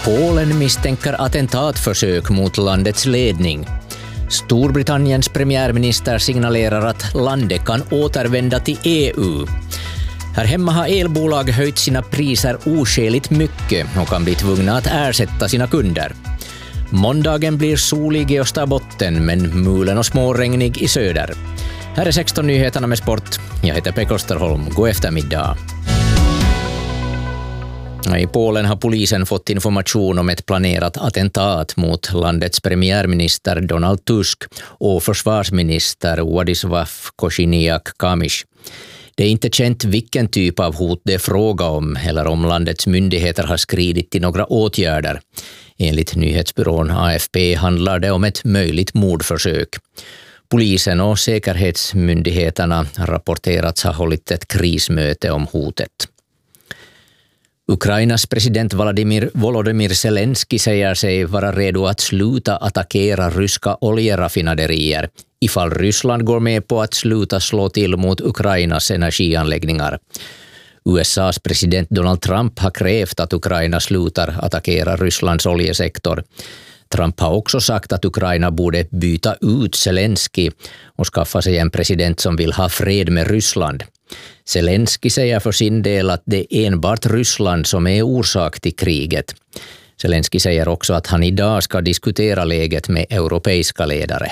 Polen misstänker attentatförsök mot landets ledning. Storbritanniens premiärminister signalerar att landet kan återvända till EU. Här hemma har elbolag höjt sina priser oskäligt mycket och kan bli tvungna att ersätta sina kunder. Måndagen blir solig i Österbotten men mulen och småregnig i söder. Här är 16 nyheterna med sport. Jag heter Pekka Österholm. God eftermiddag. I Polen har polisen fått information om ett planerat attentat mot landets premiärminister Donald Tusk och försvarsminister Władysław Kosiniak-Kamysz. Det är inte känt vilken typ av hot det är fråga om eller om landets myndigheter har skridit till några åtgärder. Enligt nyhetsbyrån AFP handlar det om ett möjligt mordförsök. Polisen och säkerhetsmyndigheterna rapporterats ha hållit ett krismöte om hotet. Ukrainas president Volodymyr Zelensky säger sig vara redo att sluta attackera ryska oljeraffinaderier ifall Ryssland går med på att sluta slå till mot Ukrainas energianläggningar. USAs president Donald Trump har krävt att Ukraina slutar attackera Rysslands oljesektor. Trump har också sagt att Ukraina borde byta ut Zelensky och skaffa sig en president som vill ha fred med Ryssland. Zelensky säger för sin del att det är enbart Ryssland som är orsak till kriget. Zelensky säger också att han idag ska diskutera läget med europeiska ledare.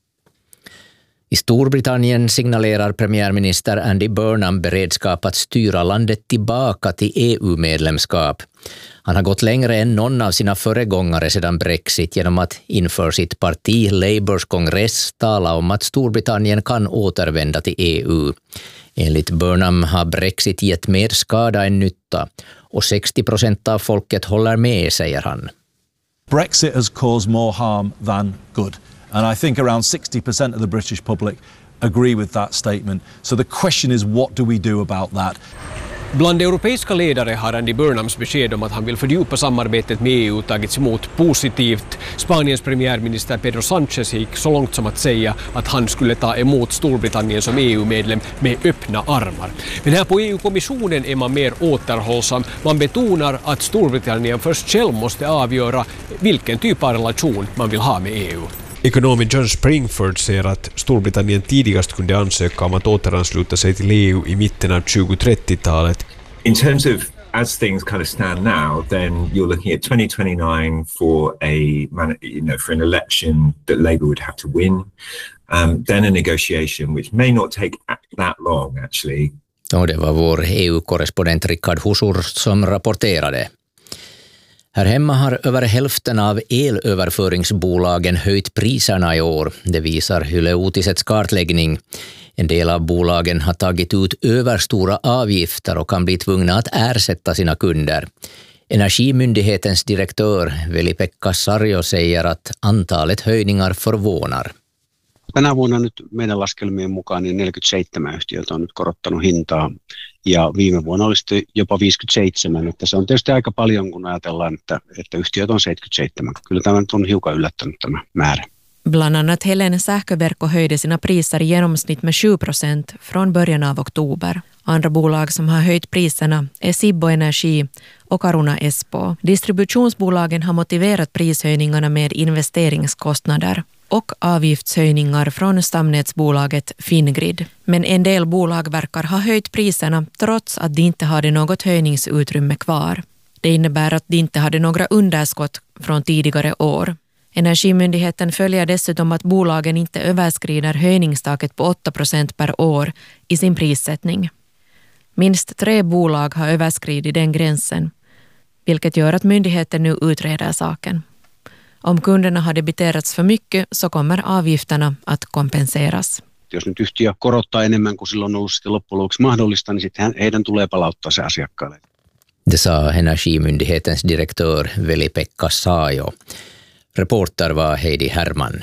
I Storbritannien signalerar premiärminister Andy Burnham beredskap att styra landet tillbaka till EU-medlemskap. Han har gått längre än någon av sina föregångare sedan Brexit genom att inför sitt parti Labours kongress tala om att Storbritannien kan återvända till EU. Enligt Burnham har Brexit gett mer skada än nytta och 60% av folket håller med, säger han. Brexit has caused more harm than good. And I think around 60% of the British public agree with that statement. So the question is, what do we do about that? Bland europeiska ledare har Andy Burnhams besked om att han vill fördjupa samarbetet med EU tagits emot positivt. Spaniens premiärminister Pedro Sánchez gick så långt som att säga att han skulle ta emot Storbritannien som EU-medlem med öppna armar. Men här på EU-kommissionen är man mer återhållsam. Man betonar att Storbritannien först själv måste avgöra vilken typ av relation man vill ha med EU. Ekonomen John Springford säger att Storbritannien tidigast kunde ansöka om att återansluta sig till EU i mitten av 2030-talet. In terms of as things kind of stand now, then you're looking at 2029 for for an election that Labour would have to win. Then a negotiation which may not take that long actually. Och det var vår EU-korrespondent Rickard Husur som rapporterade. Här hemma har över hälften av elöverföringsbolagen höjt priserna i år. Det visar Yle Uutisets kartläggning. En del av bolagen har tagit ut överstora avgifter och kan bli tvungna att ersätta sina kunder. Energimyndighetens direktör Veli-Pekka Sarjo säger att antalet höjningar förvånar. Tänä vuonna nyt meidän laskelmien mukaan niin 47 yhtiötä on nyt korottanut hintaa ja viime vuonna oli sitten jopa 57, että se on tietysti aika paljon kun ajatellaan, että yhtiöt on 77. Kyllä tämä nyt on hiukan yllättänyt tämä määrä. Bland annat Helen sähköverkko höjde sina priser i genomsnitt med 7% från början av oktober. Andra bolag som har höjt priserna är Sibbo Energi och Caruna Espoo. Distributionsbolagen har motiverat prishöjningarna med investeringskostnader och avgiftshöjningar från stamnätsbolaget Fingrid. Men en del bolag verkar ha höjt priserna trots att de inte hade något höjningsutrymme kvar. Det innebär att de inte hade några underskott från tidigare år. Energimyndigheten följer dessutom att bolagen inte överskrider höjningstaket på 8% per år i sin prissättning. Minst 3 bolag har överskridit den gränsen, vilket gör att myndigheten nu utreder saken. Om kunderna har debiterats för mycket så kommer avgifterna att kompenseras. Jos nyt yhtiö korottaa enemmän kuin silloin on ollut sitten loppujen lopuksi mahdollista, niin sitten heidän tulee palauttaa se asiakkaalle. Det sa Energimyndighetens direktör Veli-Pekka Sarjo. Reporter var Heidi Herman.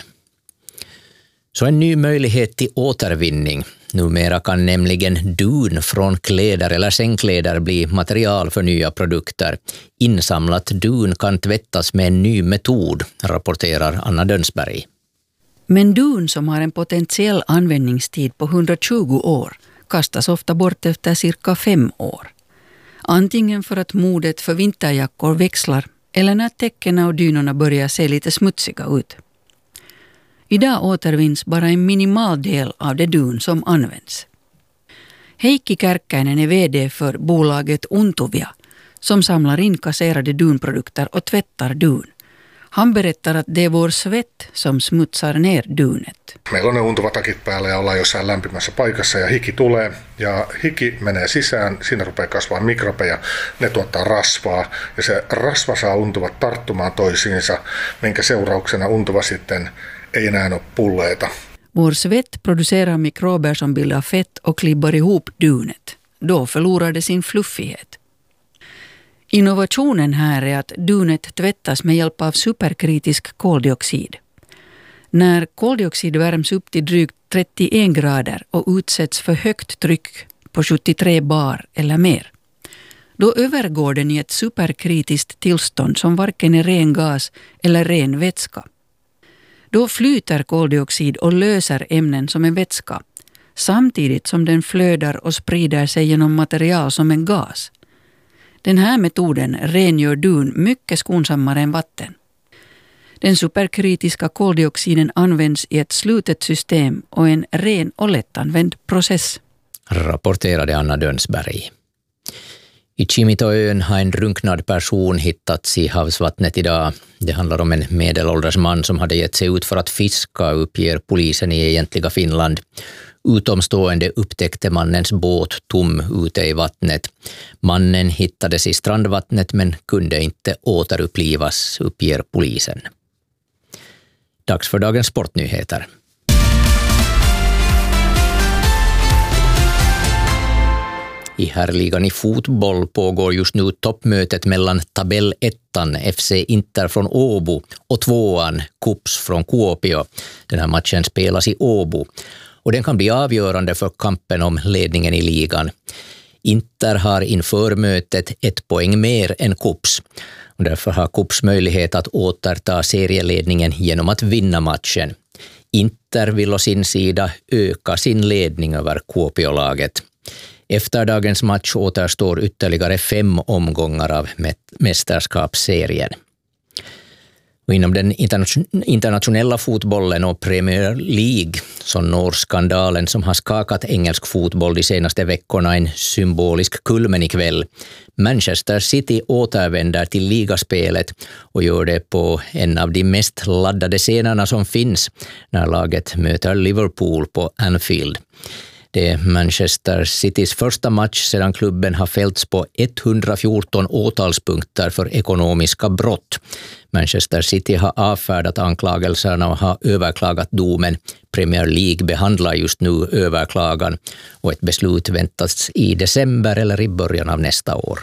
Så en ny möjlighet till återvinning. Numera kan nämligen dun från kläder eller sängkläder bli material för nya produkter. Insamlat dun kan tvättas med en ny metod, rapporterar Anna Dönsberg. Men dun som har en potentiell användningstid på 120 år kastas ofta bort efter cirka 5 år. Antingen för att modet för vinterjackor växlar eller när täckena och dynorna börjar se lite smutsiga ut. Idag återvinns bara en minimal del av det dun som används. Heikki Kärkkäinen är vd för bolaget Untuvia som samlar in kasserade dunprodukter och tvättar dun. Han berättar att det är vår svett som smutsar ner dunet. Meillä on ne untuvatakit päällä ja ollaan jossain lämpimässä paikassa ja hiki tulee ja hiki menee sisään, siinä rupeaa kasvaa mikrobeja, ne tuottaa rasvaa ja se rasva saa untuvat tarttumaan toisiinsa, minkä seurauksena untuva sitten ei enää ole pulleita. Vår svett producerar mikrober som bildar fett och klibbar ihop dunet. Då förlorar det sin fluffighet. Innovationen här är att dunet tvättas med hjälp av superkritisk koldioxid. När koldioxid värms upp till drygt 31 grader och utsätts för högt tryck på 73 bar eller mer, då övergår den i ett superkritiskt tillstånd som varken är ren gas eller ren vätska. Då flyter koldioxid och löser ämnen som en vätska, samtidigt som den flödar och sprider sig genom material som en gas. Den här metoden rengör dun mycket skonsammare än vatten. Den superkritiska koldioxiden används i ett slutet system och en ren och lättanvänd process. Rapporterade Anna Dönsberg. I Kimitoön har en drunknad person hittats i havsvattnet idag. Det handlar om en medelålders man som hade gett sig ut för att fiska, uppger polisen i egentliga Finland. Utomstående upptäckte mannens båt tom ute i vattnet. Mannen hittades i strandvattnet men kunde inte återupplivas, uppger polisen. Dags för dagens sportnyheter. I herrligan i fotboll pågår just nu toppmötet mellan tabellettan FC Inter från Åbo och tvåan Kups från Kuopio. Den här matchen spelas i Åbo och den kan bli avgörande för kampen om ledningen i ligan. Inter har inför mötet 1 poäng mer än Kups och därför har Kups möjlighet att återta serieledningen genom att vinna matchen. Inter vill å sin sida öka sin ledning över Kuopio-laget. Efter dagens match återstår ytterligare 5 omgångar av mästerskapsserien. Och inom den internationella fotbollen och Premier League så når skandalen som har skakat engelsk fotboll de senaste veckorna en symbolisk kulmen ikväll. Manchester City återvänder till ligaspelet och gör det på en av de mest laddade scenerna som finns när laget möter Liverpool på Anfield. Det är Manchester Citys första match sedan klubben har fällts på 114 åtalspunkter för ekonomiska brott. Manchester City har avfärdat anklagelserna och har överklagat domen. Premier League behandlar just nu överklagan och ett beslut väntas i december eller i början av nästa år.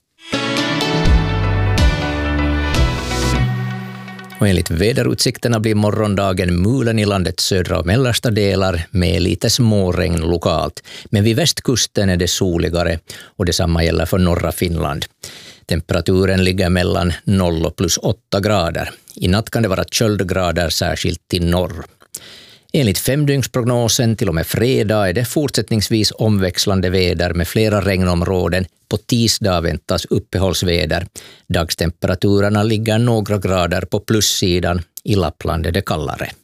Och enligt väderutsikterna blir morgondagen mulen i landets södra och mellersta delar med lite småregn lokalt. Men vid västkusten är det soligare och detsamma gäller för norra Finland. Temperaturen ligger mellan 0 och plus 8 grader. I natt kan det vara köldgrader särskilt i norr. Enligt 5-dygnsprognosen till och med fredag är det fortsättningsvis omväxlande väder med flera regnområden. På tisdag väntas uppehållsväder. Dagstemperaturerna ligger några grader på plussidan. I Lappland är det kallare.